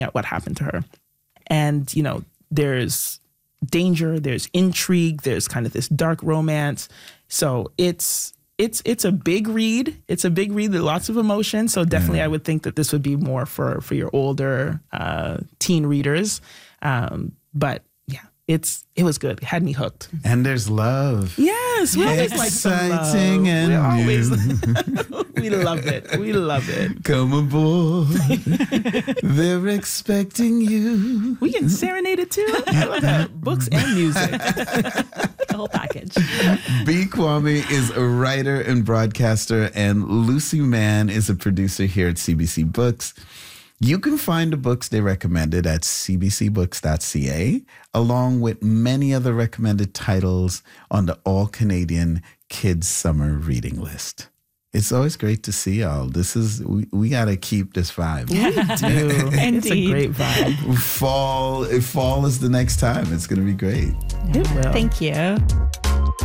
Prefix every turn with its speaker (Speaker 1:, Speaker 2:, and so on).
Speaker 1: at what happened to her. And, you know, there's danger, there's intrigue, there's kind of this dark romance. So it's a big read. It's a big read with lots of emotion. So definitely I would think that this would be more for your older teen readers. But yeah, it was good. It had me hooked.
Speaker 2: And there's love.
Speaker 1: Yes, we always like some love.
Speaker 2: Exciting and
Speaker 1: we always
Speaker 2: new.
Speaker 1: we love it. We love it.
Speaker 2: Come aboard. They're expecting you.
Speaker 1: We can serenade it too. I love that. Books and music.
Speaker 3: The whole package.
Speaker 2: B. Kwame is a writer and broadcaster, and Lucy Mann is a producer here at CBC Books. You can find the books they recommended at cbcbooks.ca, along with many other recommended titles on the All-Canadian Kids Summer Reading List. It's always great to see y'all. We got to keep this vibe.
Speaker 1: We do. It's a great vibe.
Speaker 2: Fall is the next time. It's going to be great.
Speaker 1: It will.
Speaker 3: Thank you.